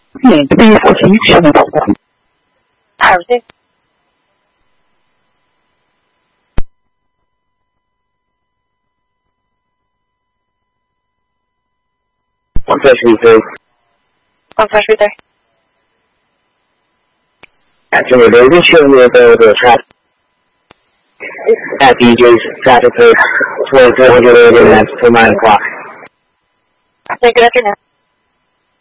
Niente, quindi forse iniziamo dopo. Sì. One freshman through. One flash right there. After the baby, show me the traffic. At DJ's traffic code 2300 and that's for 9 o'clock. Good afternoon.